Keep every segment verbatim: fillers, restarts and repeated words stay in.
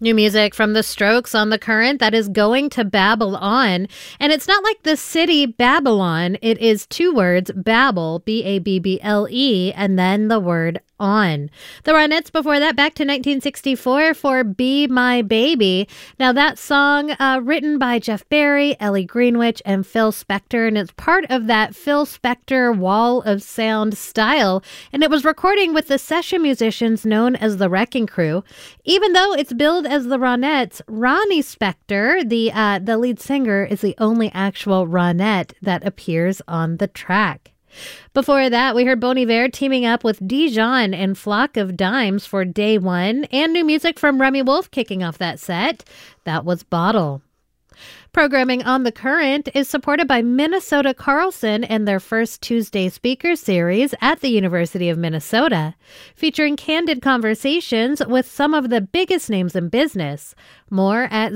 New music from The Strokes on The Current, that is Going to Babble On. And it's not like the city Babylon. It is two words, Babble, B A B B L E, and then the word on. The Ronettes before that, back to nineteen sixty-four for Be My Baby. Now that song, uh, written by Jeff Barry, Ellie Greenwich, and Phil Spector, and it's part of that Phil Spector Wall of Sound style, and it was recording with the session musicians known as the Wrecking Crew. Even though it's billed as the Ronettes, Ronnie Spector, the uh, the lead singer, is the only actual Ronette that appears on the track. Before that, we heard Bon Iver teaming up with Dijon and Flock of Dimes for Day One, and new music from Remy Wolf kicking off that set. That was Bottle. Programming on The Current is supported by Minnesota Carlson and their first Tuesday speaker series at the University of Minnesota, featuring candid conversations with some of the biggest names in business. More at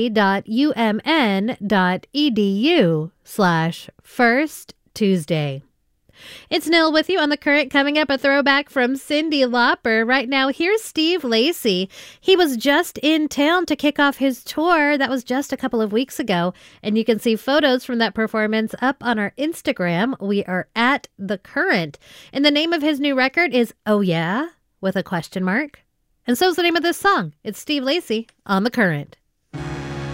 z.umn.edu slash first Tuesday. It's Nil with you on The Current. Coming up, a throwback from Cyndi Lauper. Right now, here's Steve Lacy. He was just in town to kick off his tour. That was just a couple of weeks ago. And you can see photos from that performance up on our Instagram. We are at The Current. And the name of his new record is Oh Yeah? With a question mark. And so's the name of this song. It's Steve Lacy on The Current.